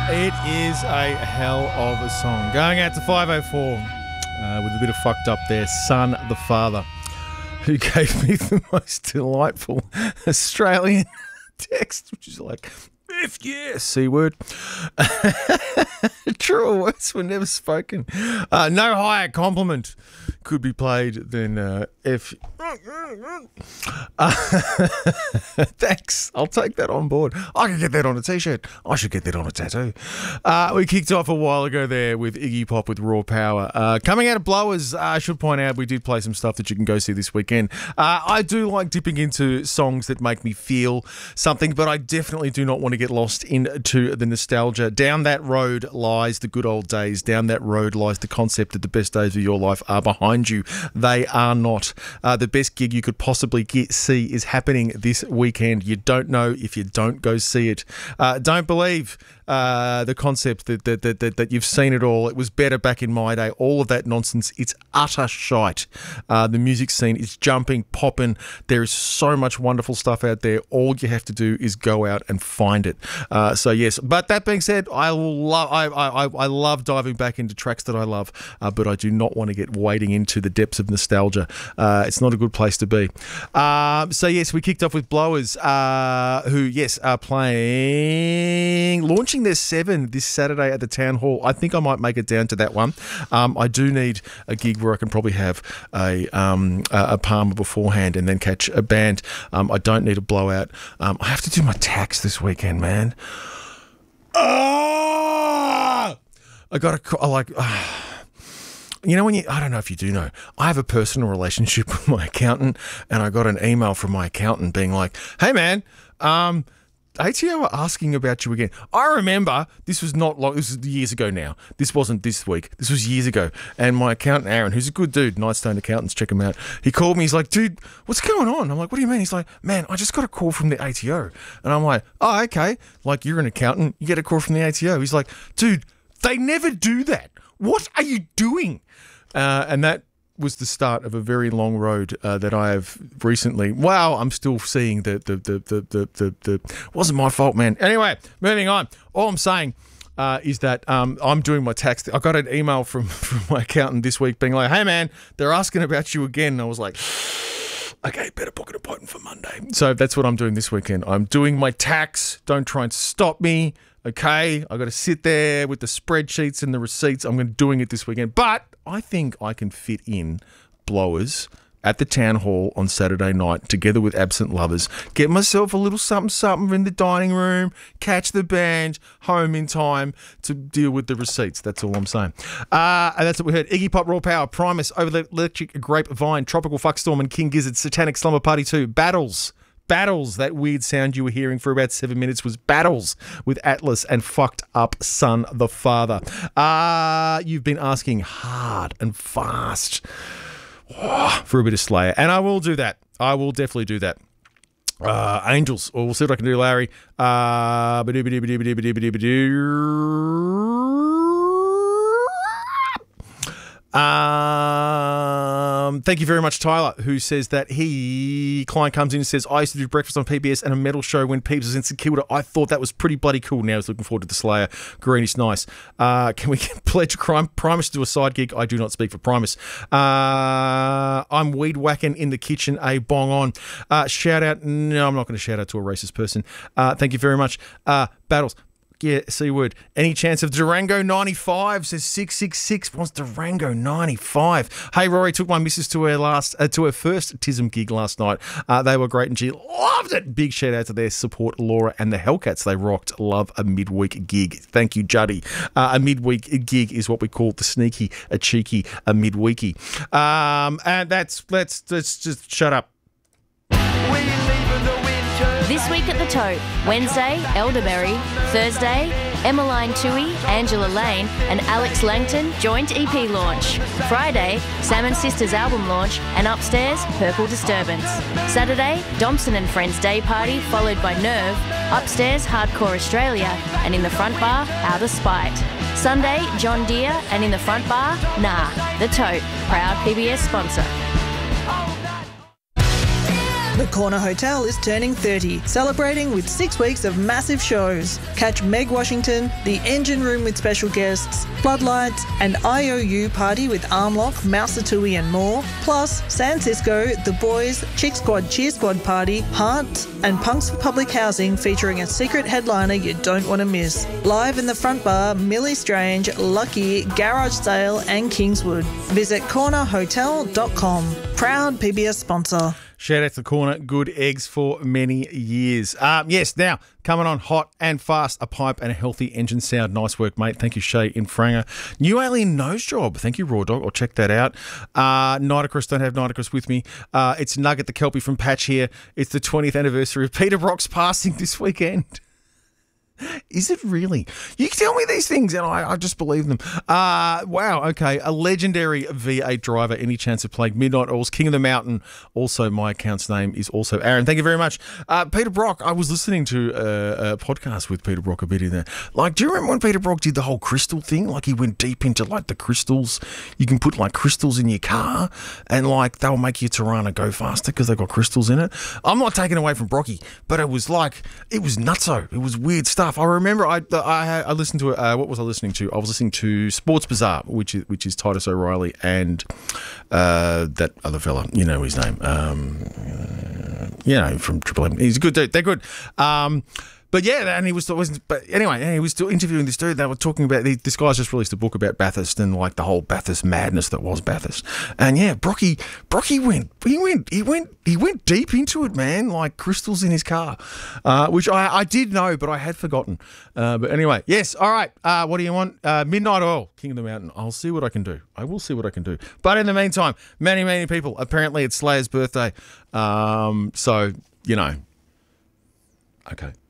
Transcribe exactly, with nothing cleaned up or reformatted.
It is a hell of a song. Going out to five oh four uh, with a bit of fucked up there. Son the Father, who gave me the most delightful Australian text, which is like, F yeah, C word. Truer words were never spoken. Uh, no higher compliment could be played than uh, F. Uh, thanks. I'll take that on board. I can get that on a t-shirt. I should get that on a tattoo. Uh, we kicked off a while ago there with Iggy Pop with Raw Power. Uh, coming out of Blowers, uh, I should point out we did play some stuff that you can go see this weekend. Uh, I do like dipping into songs that make me feel something, but I definitely do not want to get lost into the nostalgia. Down that road lies the good old days. Down that road lies the concept that the best days of your life are behind you. They are not. Uh, the best gig you could possibly get, see is happening this weekend. You don't know if you don't go see it. Uh, don't believe uh, the concept that that, that that that you've seen it all. It was better back in my day. All of that nonsense. It's utter shite. Uh, the music scene is jumping, popping. There is so much wonderful stuff out there. All you have to do is go out and find it. Uh, so yes, but that being said, I love I, I I love diving back into tracks that I love, uh, but I do not want to get wading into the depths of nostalgia. Uh, it's not a good place to be. Um, so yes, we kicked off with Blowers, uh, who yes are playing, launching their seven this Saturday at the Town Hall. I think I might make it down to that one. Um, I do need a gig where I can probably have a um, a Palmer beforehand and then catch a band. Um, I don't need a blowout. Um, I have to do my tax this weekend, man. Oh! I got to I like. Uh, You know, when you, I don't know if you do know, I have a personal relationship with my accountant, and I got an email from my accountant being like, hey man, um, A T O are asking about you again. I remember this was not long, this was years ago now. This wasn't this week. This was years ago. And my accountant, Aaron, who's a good dude, Nightstone Accountants, check him out. He called me. He's like, dude, what's going on? I'm like, what do you mean? He's like, man, I just got a call from the A T O. And I'm like, oh, okay. Like, you're an accountant. You get a call from the A T O. He's like, dude, they never do that. What are you doing? Uh, and that was the start of a very long road uh, that I have recently. Wow, I'm still seeing the the the the the the. the wasn't my fault, man. Anyway, moving on. All I'm saying uh, is that um, I'm doing my tax. I got an email from from my accountant this week, being like, "Hey, man, they're asking about you again." And I was like, okay, better book an appointment for Monday. So that's what I'm doing this weekend. I'm doing my tax. Don't try and stop me. Okay, I got to sit there with the spreadsheets and the receipts. I'm going to doing it this weekend, but I think I can fit in Blowers at the Town Hall on Saturday night together with Absent Lovers. Get myself a little something something in the dining room, catch the band, home in time to deal with the receipts. That's all I'm saying. Uh, and that's what we heard. Iggy Pop, Raw Power, Primus, Over the Electric Grapevine, Tropical Fuckstorm and King Gizzard, Satanic Slumber Party two, Battles. Battles, that weird sound you were hearing for about seven minutes was Battles with Atlas and Fucked Up Son the Father. Uh, you've been asking hard and fast for a bit of Slayer, and I will do that. I will definitely do that. Uh, Angels, or we'll see what I can do, Larry. Uh, Um, thank you very much, Tyler, who says that he, client comes in and says, I used to do breakfast on P B S and a metal show when Peeps was in St Kilda. I thought that was pretty bloody cool. Now he's looking forward to the Slayer. Greenish, nice. Uh, can we pledge crime? Primus to do a side gig? I do not speak for Primus. Uh, I'm weed whacking in the kitchen, a bong on. Uh, shout out. No, I'm not going to shout out to a racist person. Uh, thank you very much. Uh, Battles. Yeah, C word. Any chance of Durango ninety-five, says six six six, wants Durango ninety-five. Hey, Rory, took my missus to her last, uh, to her first T I S M gig last night. Uh, they were great and she loved it. Big shout out to their support, Laura and the Hellcats. They rocked. Love a midweek gig. Thank you, Juddy. Uh, a midweek gig is what we call the sneaky, a cheeky, a midweeky. Um, and that's, let's, let's just shut up. This week at the Tote, Wednesday, Elderberry, Thursday, Emmeline Toohey, Angela Lane and Alex Langton joint E P launch. Friday, Salmon Sisters album launch and upstairs, Purple Disturbance. Saturday, Domson and Friends Day Party followed by Nerve, upstairs Hardcore Australia and in the front bar, Outer Spite. Sunday, John Deere and in the front bar, Nah. The Tote, proud P B S sponsor. The Corner Hotel is turning thirty, celebrating with six weeks of massive shows. Catch Meg Washington, The Engine Room with special guests, Floodlights, and I O U Party with Armlock, Mausatui and more, plus San Cisco, The Boys, Chick Squad Cheer Squad Party, Heart, and Punks for Public Housing featuring a secret headliner you don't want to miss. Live in the front bar, Millie Strange, Lucky, Garage Sale and Kingswood. Visit corner hotel dot com. Proud P B S sponsor. Shout out to the Corner, good eggs for many years. Um, yes, now, coming on hot and fast, a pipe and a healthy engine sound. Nice work, mate. Thank you, Shay in Franga. New Alien Nose Job. Thank you, Raw Dog. I'll check that out. Uh, Nitocris, don't have Nitocris with me. Uh, it's Nugget the Kelpie from Patch here. It's the twentieth anniversary of Peter Brock's passing this weekend. Is it really? You tell me these things and I, I just believe them. Uh, wow, okay. A legendary V eight driver. Any chance of playing Midnight Oils, King of the Mountain. Also, my account's name is also Aaron. Thank you very much. Uh, Peter Brock, I was listening to a, a podcast with Peter Brock a bit in there. Like, do you remember when Peter Brock did the whole crystal thing? Like, he went deep into, like, the crystals. You can put, like, crystals in your car and, like, they'll make your Tirana go faster because they've got crystals in it. I'm not taking away from Brocky, but it was, like, it was nutso. It was weird stuff. I remember I I, I listened to uh, what was I listening to? I was listening to Sports Bazaar, which is which is Titus O'Reilly and uh, that other fella. You know his name. Um, uh, you know from Triple M. He's a good dude. They're good. Um, But yeah, and he was still, but anyway, he was still interviewing this dude. They were talking about, this guy's just released a book about Bathurst and like the whole Bathurst madness that was Bathurst. And yeah, Brocky, Brocky went, he went, he went, he went deep into it, man, like crystals in his car, uh, which I, I did know, but I had forgotten. Uh, but anyway, yes, all right. Uh, what do you want? Uh, Midnight Oil, King of the Mountain. I'll see what I can do. I will see what I can do. But in the meantime, many, many people, apparently it's Slayer's birthday. Um, so, you know, okay.